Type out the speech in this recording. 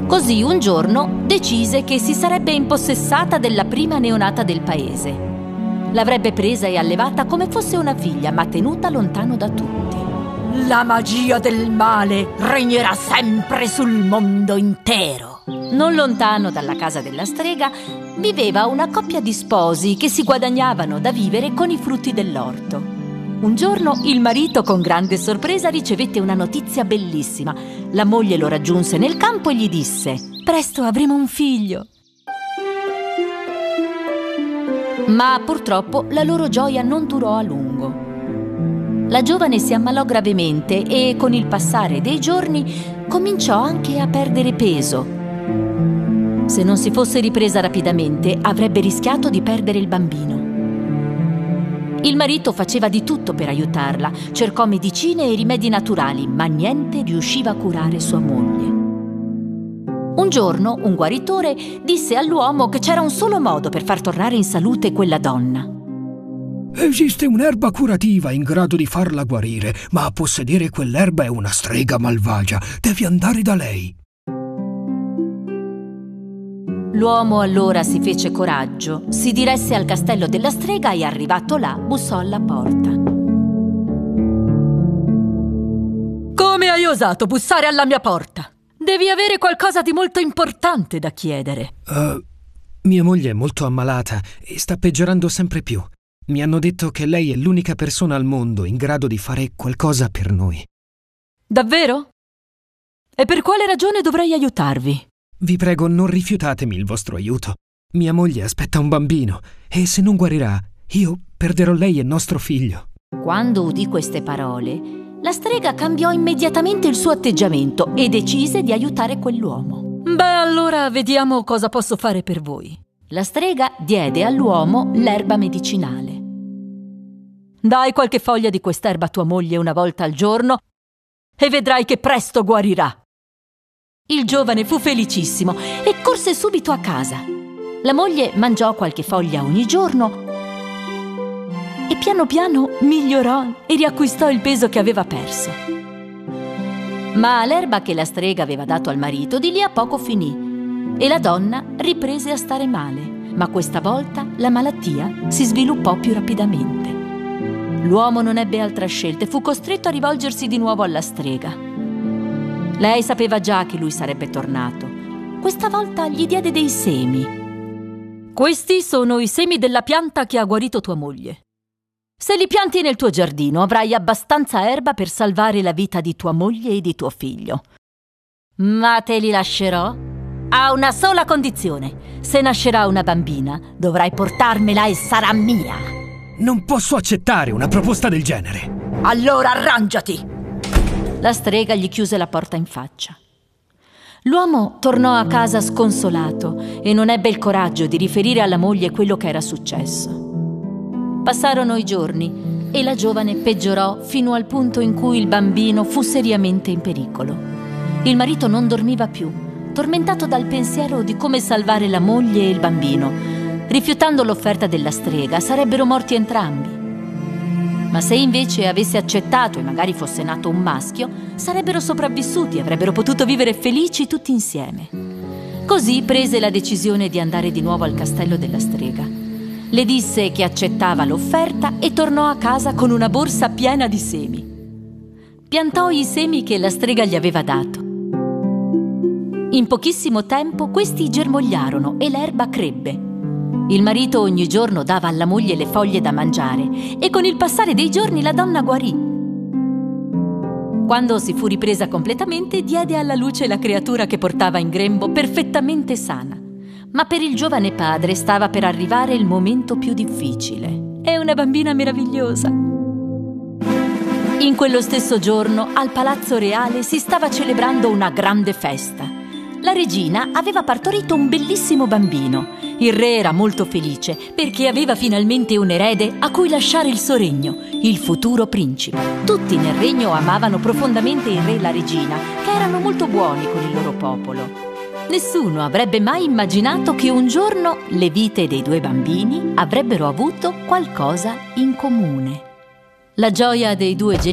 Così un giorno decise che si sarebbe impossessata della prima neonata del paese. L'avrebbe presa e allevata come fosse una figlia, ma tenuta lontano da tutti. La magia del male regnerà sempre sul mondo intero. Non lontano dalla casa della strega viveva una coppia di sposi che si guadagnavano da vivere con i frutti dell'orto. Un giorno il marito, con grande sorpresa, ricevette una notizia bellissima. La moglie lo raggiunse nel campo e gli disse: «Presto avremo un figlio». Ma purtroppo la loro gioia non durò a lungo. La giovane si ammalò gravemente e con il passare dei giorni cominciò anche a perdere peso. Se non si fosse ripresa rapidamente, avrebbe rischiato di perdere il bambino. Il marito faceva di tutto per aiutarla, cercò medicine e rimedi naturali, ma niente riusciva a curare sua moglie. Un giorno un guaritore disse all'uomo che c'era un solo modo per far tornare in salute quella donna. Esiste un'erba curativa in grado di farla guarire, ma a possedere quell'erba è una strega malvagia. Devi andare da lei. L'uomo allora si fece coraggio, si diresse al castello della strega e, arrivato là, bussò alla porta. Come hai osato bussare alla mia porta? Devi avere qualcosa di molto importante da chiedere. Mia moglie è molto ammalata e sta peggiorando sempre più. Mi hanno detto che lei è l'unica persona al mondo in grado di fare qualcosa per noi. Davvero? E per quale ragione dovrei aiutarvi? Vi prego, non rifiutatemi il vostro aiuto. Mia moglie aspetta un bambino e se non guarirà, io perderò lei e nostro figlio. Quando udì queste parole, la strega cambiò immediatamente il suo atteggiamento e decise di aiutare quell'uomo. Beh, allora vediamo cosa posso fare per voi. La strega diede all'uomo l'erba medicinale. Dai qualche foglia di quest'erba a tua moglie una volta al giorno e vedrai che presto guarirà. Il giovane fu felicissimo e corse subito a casa. La moglie mangiò qualche foglia ogni giorno e piano piano migliorò e riacquistò il peso che aveva perso. Ma l'erba che la strega aveva dato al marito di lì a poco finì e la donna riprese a stare male, ma questa volta la malattia si sviluppò più rapidamente. L'uomo non ebbe altra scelta e fu costretto a rivolgersi di nuovo alla strega. Lei sapeva già che lui sarebbe tornato. Questa volta gli diede dei semi. Questi sono i semi della pianta che ha guarito tua moglie. Se li pianti nel tuo giardino, avrai abbastanza erba per salvare la vita di tua moglie e di tuo figlio. Ma te li lascerò a una sola condizione. Se nascerà una bambina, dovrai portarmela e sarà mia. Non posso accettare una proposta del genere. Allora arrangiati! La strega gli chiuse la porta in faccia. L'uomo tornò a casa sconsolato e non ebbe il coraggio di riferire alla moglie quello che era successo. Passarono i giorni e la giovane peggiorò fino al punto in cui il bambino fu seriamente in pericolo. Il marito non dormiva più, tormentato dal pensiero di come salvare la moglie e il bambino. Rifiutando l'offerta della strega, sarebbero morti entrambi. Ma se invece avesse accettato e magari fosse nato un maschio, sarebbero sopravvissuti e avrebbero potuto vivere felici tutti insieme. Così prese la decisione di andare di nuovo al castello della strega. Le disse che accettava l'offerta e tornò a casa con una borsa piena di semi. Piantò i semi che la strega gli aveva dato. In pochissimo tempo questi germogliarono e l'erba crebbe. Il marito ogni giorno dava alla moglie le foglie da mangiare e con il passare dei giorni la donna guarì. Quando si fu ripresa completamente, diede alla luce la creatura che portava in grembo perfettamente sana. Ma per il giovane padre stava per arrivare il momento più difficile. È una bambina meravigliosa. In quello stesso giorno, al Palazzo Reale si stava celebrando una grande festa. La regina aveva partorito un bellissimo bambino. Il re era molto felice perché aveva finalmente un erede a cui lasciare il suo regno, il futuro principe. Tutti nel regno amavano profondamente il re e la regina, che erano molto buoni con il loro popolo. Nessuno avrebbe mai immaginato che un giorno le vite dei due bambini avrebbero avuto qualcosa in comune. La gioia dei due genitori